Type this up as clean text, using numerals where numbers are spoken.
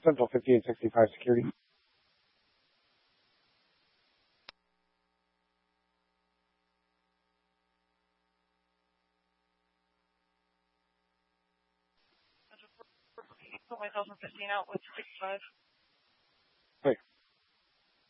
Central 5865 Security. Put myself in 15 out with 65.